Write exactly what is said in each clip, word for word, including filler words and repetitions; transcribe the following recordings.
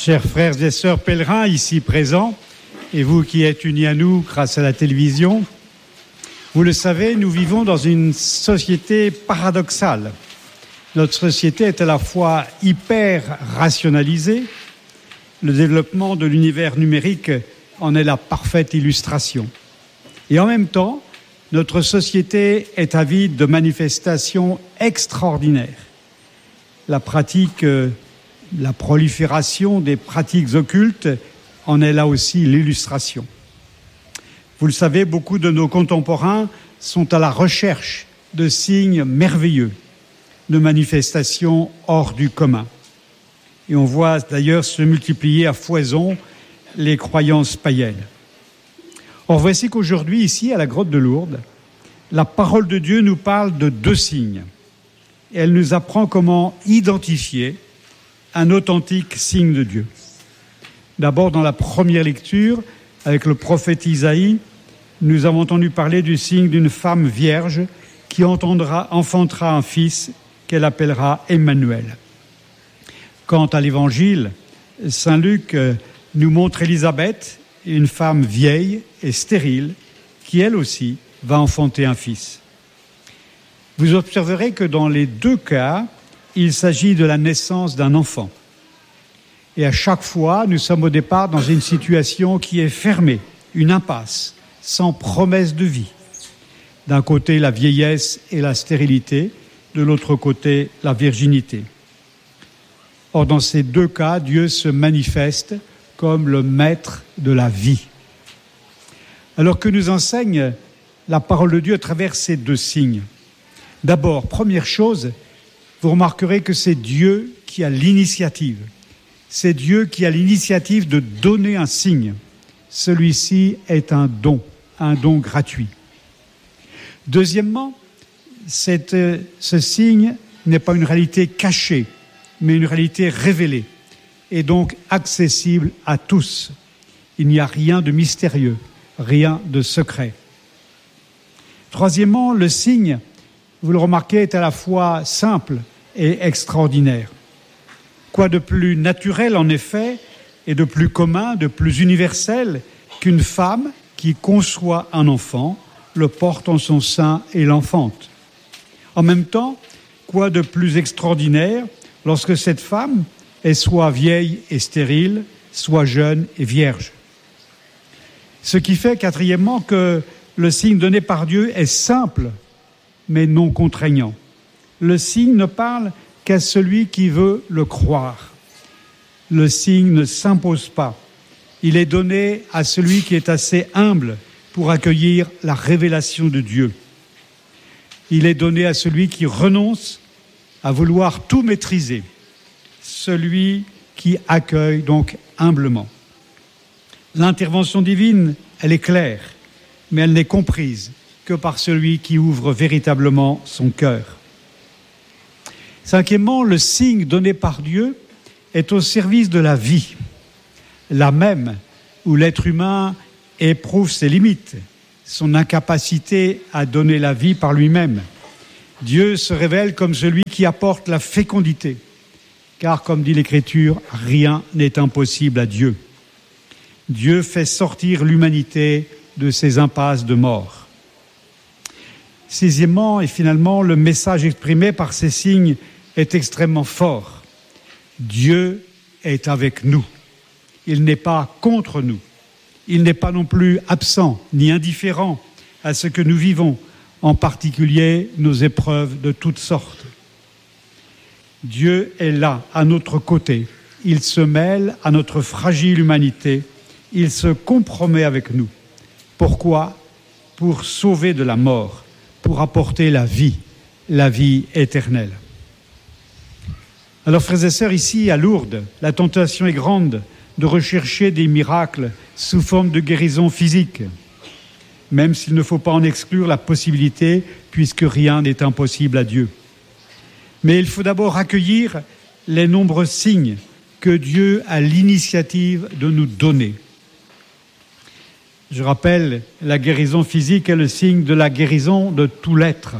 Chers frères et sœurs pèlerins ici présents, et vous qui êtes unis à nous grâce à la télévision, vous le savez, nous vivons dans une société paradoxale. Notre société est à la fois hyper rationalisée, le développement de l'univers numérique en est la parfaite illustration. Et en même temps, notre société est avide de manifestations extraordinaires. La pratique, la prolifération des pratiques occultes en est là aussi l'illustration. Vous le savez, beaucoup de nos contemporains sont à la recherche de signes merveilleux, de manifestations hors du commun. Et on voit d'ailleurs se multiplier à foison les croyances païennes. Or, voici qu'aujourd'hui, ici, à la grotte de Lourdes, la parole de Dieu nous parle de deux signes. Et elle nous apprend comment identifier un authentique signe de Dieu. D'abord, dans la première lecture, avec le prophète Isaïe, nous avons entendu parler du signe d'une femme vierge qui entendra, enfantera un fils qu'elle appellera Emmanuel. Quant à l'Évangile, saint Luc nous montre Élisabeth, une femme vieille et stérile, qui elle aussi va enfanter un fils. Vous observerez que dans les deux cas, il s'agit de la naissance d'un enfant. Et à chaque fois, nous sommes au départ dans une situation qui est fermée, une impasse, sans promesse de vie. D'un côté, la vieillesse et la stérilité, de l'autre côté, la virginité. Or, dans ces deux cas, Dieu se manifeste comme le maître de la vie. Alors que nous enseigne la parole de Dieu à travers ces deux signes. D'abord, première chose, vous remarquerez que c'est Dieu qui a l'initiative. C'est Dieu qui a l'initiative de donner un signe. Celui-ci est un don, un don gratuit. Deuxièmement, cette, ce signe n'est pas une réalité cachée, mais une réalité révélée, et donc accessible à tous. Il n'y a rien de mystérieux, rien de secret. Troisièmement, le signe, vous le remarquez, est à la fois simple et extraordinaire. Quoi de plus naturel, en effet, et de plus commun, de plus universel qu'une femme qui conçoit un enfant, le porte en son sein et l'enfante. En même temps, quoi de plus extraordinaire lorsque cette femme est soit vieille et stérile, soit jeune et vierge. Ce qui fait, quatrièmement, que le signe donné par Dieu est simple, mais non contraignant. Le signe ne parle qu'à celui qui veut le croire. Le signe ne s'impose pas. Il est donné à celui qui est assez humble pour accueillir la révélation de Dieu. Il est donné à celui qui renonce à vouloir tout maîtriser, celui qui accueille donc humblement. L'intervention divine, elle est claire, mais elle n'est comprise que par celui qui ouvre véritablement son cœur. Cinquièmement, le signe donné par Dieu est au service de la vie, la même où l'être humain éprouve ses limites, son incapacité à donner la vie par lui-même. Dieu se révèle comme celui qui apporte la fécondité, car comme dit l'Écriture, rien n'est impossible à Dieu. Dieu fait sortir l'humanité de ses impasses de mort. Sixièmement, et finalement, le message exprimé par ces signes est extrêmement fort. Dieu est avec nous. Il n'est pas contre nous. Il n'est pas non plus absent ni indifférent à ce que nous vivons, en particulier nos épreuves de toutes sortes. Dieu est là, à notre côté. Il se mêle à notre fragile humanité. Il se compromet avec nous. Pourquoi ? Pour sauver de la mort, pour apporter la vie, la vie éternelle. Alors, frères et sœurs, ici à Lourdes, la tentation est grande de rechercher des miracles sous forme de guérison physique, même s'il ne faut pas en exclure la possibilité, puisque rien n'est impossible à Dieu. Mais il faut d'abord accueillir les nombreux signes que Dieu a l'initiative de nous donner. Je rappelle, la guérison physique est le signe de la guérison de tout l'être.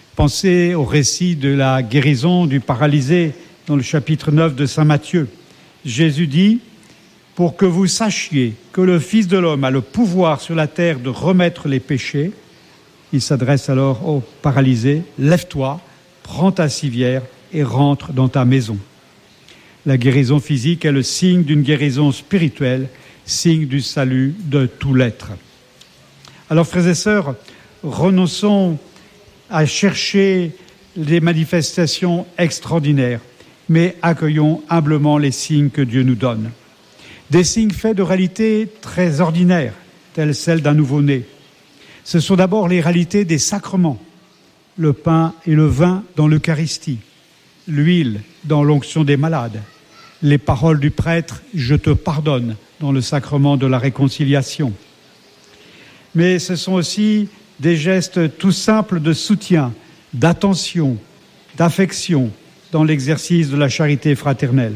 Pensez au récit de la guérison du paralysé dans le chapitre neuf de saint Matthieu. Jésus dit « Pour que vous sachiez que le Fils de l'homme a le pouvoir sur la terre de remettre les péchés », il s'adresse alors au paralysé, « Lève-toi, prends ta civière et rentre dans ta maison ». La guérison physique est le signe d'une guérison spirituelle, signe du salut de tout l'être. Alors, frères et sœurs, renonçons à chercher des manifestations extraordinaires, mais accueillons humblement les signes que Dieu nous donne. Des signes faits de réalités très ordinaires, telles celles d'un nouveau-né. Ce sont d'abord les réalités des sacrements, le pain et le vin dans l'Eucharistie, l'huile dans l'onction des malades, les paroles du prêtre « Je te pardonne » dans le sacrement de la réconciliation. Mais ce sont aussi des gestes tout simples de soutien, d'attention, d'affection dans l'exercice de la charité fraternelle.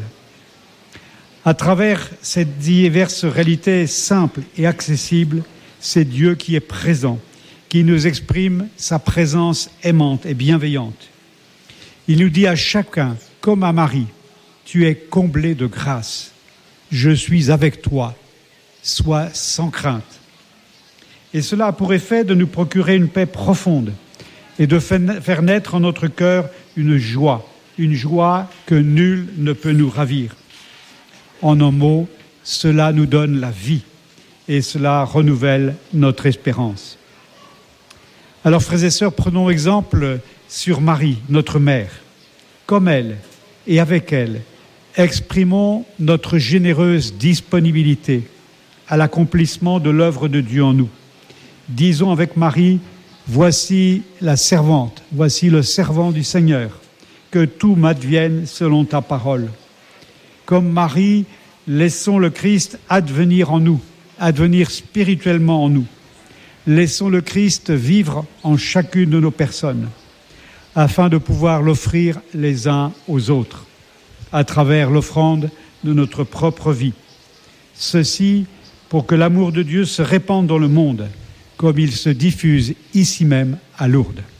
À travers ces diverses réalités simples et accessibles, c'est Dieu qui est présent, qui nous exprime sa présence aimante et bienveillante. Il nous dit à chacun, comme à Marie, « Tu es comblé de grâce, je suis avec toi, sois sans crainte ». Et cela a pour effet de nous procurer une paix profonde et de faire naître en notre cœur une joie, une joie que nul ne peut nous ravir. En un mot, cela nous donne la vie et cela renouvelle notre espérance. Alors, frères et sœurs, prenons exemple sur Marie, notre mère. Comme elle et avec elle, exprimons notre généreuse disponibilité à l'accomplissement de l'œuvre de Dieu en nous. Disons avec Marie, voici la servante, voici le servant du Seigneur, que tout m'advienne selon ta parole. Comme Marie, laissons le Christ advenir en nous, advenir spirituellement en nous. Laissons le Christ vivre en chacune de nos personnes, afin de pouvoir l'offrir les uns aux autres, à travers l'offrande de notre propre vie. Ceci pour que l'amour de Dieu se répande dans le monde, comme il se diffuse ici même à Lourdes.